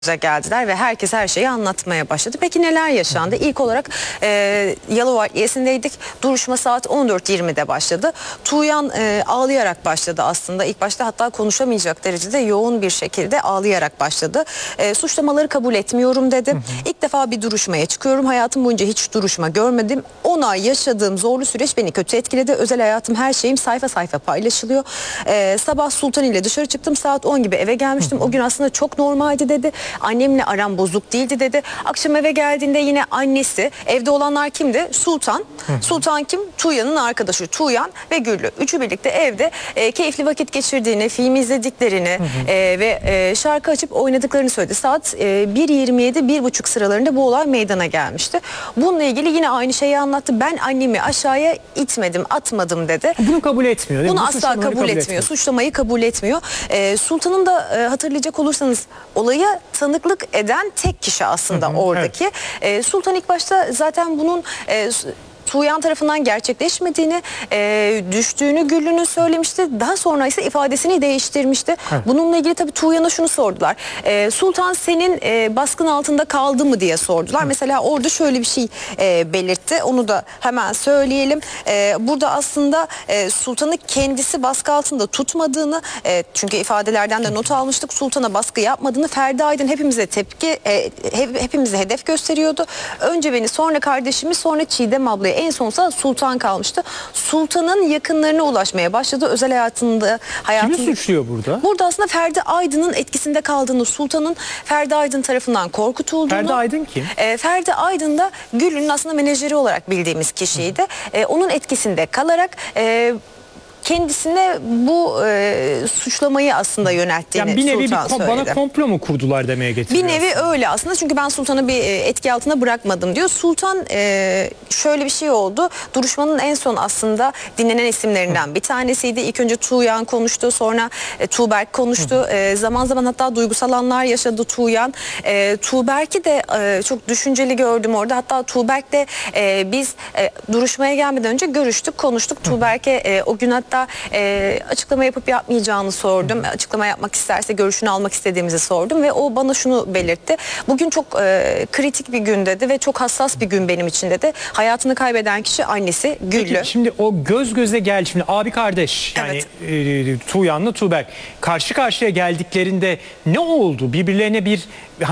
geldiler ve herkes her şeyi anlatmaya başladı. Peki neler yaşandı? İlk olarak Yalova Adliyesi'ndeydik. Duruşma saat 14.20'de başladı. Tuğyan ağlayarak başladı aslında. İlk başta hatta konuşamayacak derecede yoğun bir şekilde ağlayarak başladı. Suçlamaları kabul etmiyorum dedi. İlk defa bir duruşmaya çıkıyorum. Hayatım boyunca hiç duruşma görmedim. 10 ay yaşadığım zorlu süreç beni kötü etkiledi. Özel hayatım, her şeyim sayfa sayfa paylaşılıyor. Sabah Sultan ile dışarı çıktım. Saat 10 gibi eve gelmiştim. O gün aslında çok normaldi dedi. Annemle aram bozuk değildi dedi. Akşam eve geldiğinde yine annesi, evde olanlar kimdi? Sultan. Sultan kim? Tuğyan'ın arkadaşı. Tuğyan ve Güllü. Üçü birlikte evde keyifli vakit geçirdiğini, film izlediklerini ve şarkı açıp oynadıklarını söyledi. Saat 1.27, 1.30 sıralarında bu olay meydana gelmişti. Bununla ilgili yine aynı şeyi anlattı. Ben annemi aşağıya itmedim, atmadım dedi. Bunu kabul etmiyor. Bunu asla kabul etmiyor. Suçlamayı kabul etmiyor. Sultan'ın da hatırlayacak olursanız olayı tanıklık eden tek kişi aslında oradaki. Evet. Sultan ilk başta zaten bunun Tuğyan tarafından gerçekleşmediğini, düştüğünü Güllü'nün söylemişti. Daha sonra ise ifadesini değiştirmişti. Evet. Bununla ilgili tabii Tuğyan'a şunu sordular. Sultan senin baskın altında kaldı mı diye sordular. Evet. Mesela orada şöyle bir şey belirtti. Onu da hemen söyleyelim. Burada aslında Sultan'ı kendisi baskı altında tutmadığını, çünkü ifadelerden de not almıştık. Sultan'a baskı yapmadığını, Ferdi Aydın hepimize hepimize hedef gösteriyordu. Önce beni, sonra kardeşimi, sonra Çiğdem ablayı, en sonsa Sultan kalmıştı. Sultan'ın yakınlarına ulaşmaya başladı. Özel hayatında... Kimi suçluyor burada? Burada aslında Ferdi Aydın'ın etkisinde kaldığını, Sultan'ın Ferdi Aydın tarafından korkutulduğunu... Ferdi Aydın kim? Ferdi Aydın da Güllü'nün aslında menajeri olarak bildiğimiz kişiydi. Onun etkisinde kalarak... kendisine bu suçlamayı aslında yönelttiğini yani bir nevi Sultan söyledi. Bana komplo mu kurdular demeye getiriyor. Bir nevi öyle aslında, çünkü ben Sultan'ı bir etki altına bırakmadım diyor. Sultan şöyle bir şey oldu. Duruşmanın en son aslında dinlenen isimlerinden bir tanesiydi. İlk önce Tuğyan konuştu, sonra Tuğberk konuştu. Zaman zaman hatta duygusal anlar yaşadı Tuğyan. Tuğberk'i de çok düşünceli gördüm orada. Hatta Tuğberk'le biz duruşmaya gelmeden önce görüştük, konuştuk. Tuğberk'e o gün hatta açıklama yapıp yapmayacağını sordum. Açıklama yapmak isterse görüşünü almak istediğimizi sordum ve o bana şunu belirtti. Bugün çok kritik bir gün dedi ve çok hassas bir gün benim için dedi. Hayatını kaybeden kişi annesi Güllü. Peki, şimdi o göz göze geldi. Şimdi abi kardeş, yani evet. Tuğyan'la Tuğberk karşı karşıya geldiklerinde ne oldu? Birbirlerine bir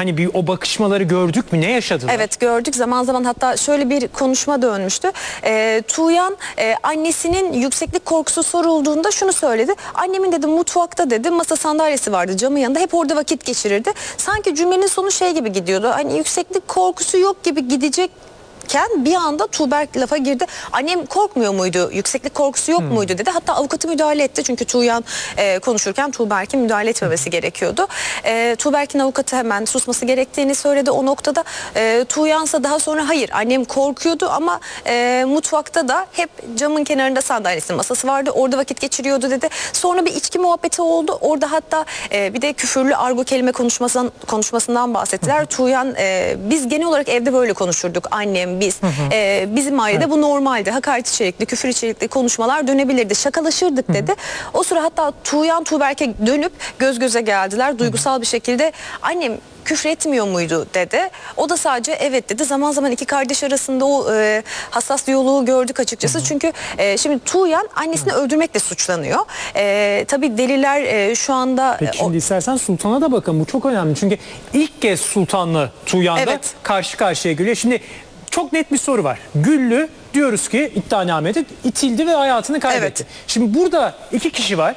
o bakışmaları gördük mü? Ne yaşadılar? Evet, gördük. Zaman zaman hatta şöyle bir konuşma dönmüştü. Tuğyan annesinin yükseklik korkusu sorulduğunda şunu söyledi. Annemin dedi mutfakta dedi, masa sandalyesi vardı camın yanında, hep orada vakit geçirirdi. Sanki cümlenin sonu şey gibi gidiyordu. Hani yükseklik korkusu yok gibi gidecek bir anda Tuğberk lafa girdi. Annem korkmuyor muydu? Yükseklik korkusu yok muydu dedi. Hatta avukatı müdahale etti. Çünkü Tuğyan konuşurken Tuğberk'in müdahale etmemesi gerekiyordu. Tuğberk'in avukatı hemen susması gerektiğini söyledi o noktada. Tuğyansa daha sonra hayır, annem korkuyordu ama mutfakta da hep camın kenarında sandalyesi, masası vardı. Orada vakit geçiriyordu dedi. Sonra bir içki muhabbeti oldu. Orada hatta bir de küfürlü argo kelime konuşmasından bahsettiler. Tuğyan biz genel olarak evde böyle konuşurduk. Annem, biz. Bizim ailede bu normaldi. Hakaret içerikli, küfür içerikli konuşmalar dönebilirdi. Şakalaşırdık dedi. O sıra hatta Tuğyan Tuğberk'e dönüp göz göze geldiler. Duygusal bir şekilde annem küfür etmiyor muydu dedi. O da sadece evet dedi. Zaman zaman iki kardeş arasında o hassas diyaloğu gördük açıkçası. Çünkü şimdi Tuğyan annesini öldürmekle suçlanıyor. Tabii deliller şu anda... Peki şimdi istersen Sultan'a da bakın. Bu çok önemli. Çünkü ilk kez Sultan'la Tuğyan'da karşı karşıya geliyor. Şimdi çok net bir soru var. Güllü diyoruz ki iddianamede itildi ve hayatını kaybetti. Evet. Şimdi burada iki kişi var.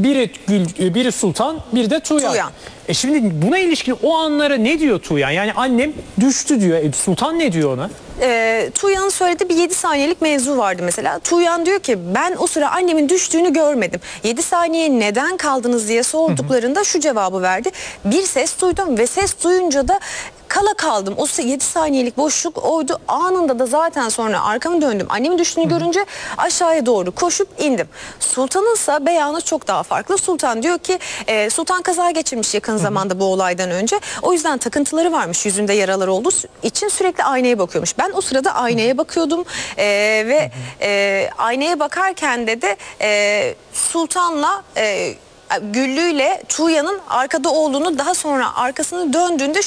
Biri Sultan, biri de Tuğyan. Şimdi buna ilişkin o anlara ne diyor Tuğyan? Yani annem düştü diyor. Sultan ne diyor ona? Tuğyan'ın söylediği bir 7 saniyelik mevzu vardı mesela. Tuğyan diyor ki ben o sıra annemin düştüğünü görmedim. 7 saniye neden kaldınız diye sorduklarında şu cevabı verdi. Bir ses duydum ve ses duyunca da kala kaldım. O 7 saniyelik boşluk oydu. Anında da zaten sonra arkamı döndüm. Annemin düştüğünü görünce aşağıya doğru koşup indim. Sultan'ınsa beyanı çok daha farklı. Sultan diyor ki Sultan kaza geçirmiş yakın zamanda bu olaydan önce. O yüzden takıntıları varmış, yüzünde yaralar olduğu için sürekli aynaya bakıyormuş. Ben o sırada aynaya bakıyordum ve aynaya bakarken de Sultan'la Güllü ile Tuğya'nın arkada olduğunu, daha sonra arkasını döndüğünde